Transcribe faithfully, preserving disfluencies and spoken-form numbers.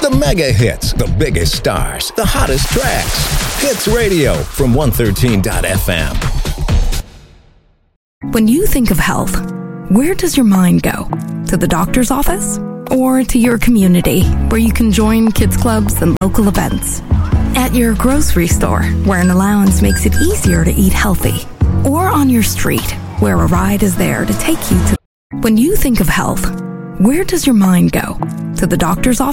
The mega hits, the biggest stars, the hottest tracks. Hits Radio from one thirteen dot f m. When you think of health, where does your mind go? To the doctor's office? Or to your community, where you can join kids clubs and local events? At your grocery store, where an allowance makes it easier to eat healthy? Or on your street, where a ride is there to take you to... When you think of health, where does your mind go? To the doctor's office?